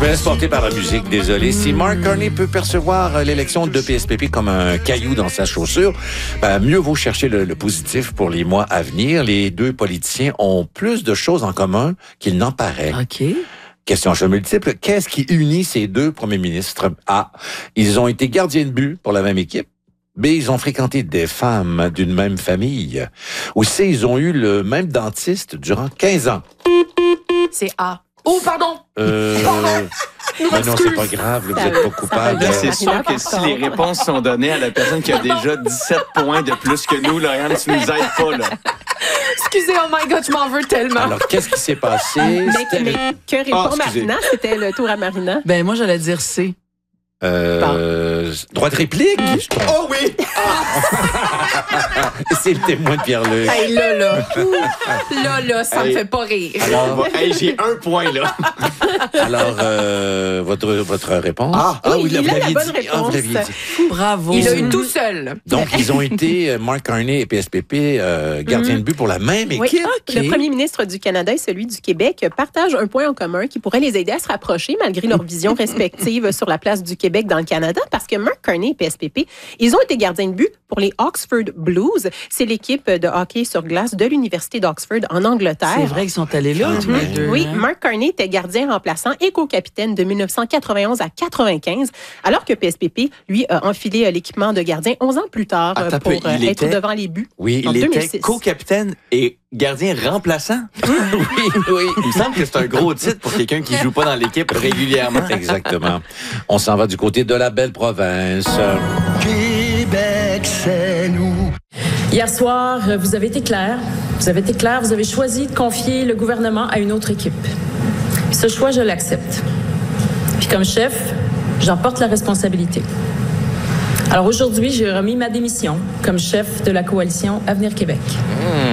me laisse porter par la musique, désolé. Si Mark Carney peut percevoir l'élection de PSPP comme un caillou dans sa chaussure, mieux vaut chercher le positif pour les mois à venir. Les deux politiciens ont plus de choses en commun qu'il n'en paraît. OK. Question à choix multiple. Qu'est-ce qui unit ces deux premiers ministres? A. Ils ont été gardiens de but pour la même équipe. B. Ils ont fréquenté des femmes d'une même famille. Ou C. Ils ont eu le même dentiste durant 15 ans. C'est A. Oh, pardon! Mais non, c'est pas grave, vous n'êtes pas coupable. Là, c'est sûr que si les réponses sont données à la personne qui a déjà 17 points de plus que nous, Lauriane, tu nous aides pas, là. Excusez, oh my God, je m'en veux tellement. Alors, qu'est-ce qui s'est passé? Mais que répond Marina? C'était le tour à Marina. Ben, moi, j'allais dire C. Droit de réplique? Oh oui! C'est le témoin de Pierre-Luc. Hey, là, ça me fait pas rire. Alors, J'ai un point, là. alors votre réponse? Oui, il a la bonne réponse. Vous l'aviez dit. Bravo. Il a eu tout seul. Donc, ils ont été, Mark Carney et PSPP, gardiens de but pour la même équipe. Oui. OK. Le premier ministre du Canada et celui du Québec partagent un point en commun qui pourrait les aider à se rapprocher malgré leurs visions respectives sur la place du Québec dans le Canada, parce que Mark Carney et PSPP, ils ont été gardiens de but pour les Oxford Blues. C'est l'équipe de hockey sur glace de l'Université d'Oxford en Angleterre. C'est vrai qu'ils sont allés là, tous les deux. Oui, hein? Mark Carney était gardien remplaçant et co-capitaine de 1991 à 95, alors que PSPP, lui, a enfilé l'équipement de gardien 11 ans plus tard pour être devant les buts. Oui, en Il 2006. était co-capitaine et gardien remplaçant. oui. Il me semble que c'est un gros titre pour quelqu'un qui joue pas dans l'équipe régulièrement. Exactement. On s'en va du côté de la belle province. Québec, c'est nous. Hier soir, vous avez été clair. Vous avez choisi de confier le gouvernement à une autre équipe. Puis ce choix, je l'accepte. Puis comme chef, j'en porte la responsabilité. Alors aujourd'hui, j'ai remis ma démission comme chef de la coalition Avenir Québec.